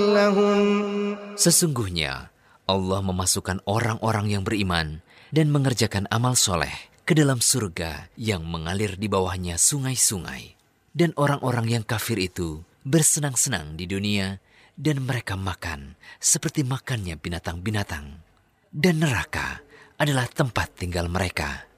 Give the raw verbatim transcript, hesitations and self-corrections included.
لهم Sesungguhnya Allah memasukkan orang-orang yang beriman dan mengerjakan amal soleh ke dalam surga yang mengalir di bawahnya sungai-sungai. Dan orang-orang yang kafir itu bersenang-senang di dunia dan mereka makan seperti makannya binatang-binatang. Dan neraka adalah tempat tinggal mereka.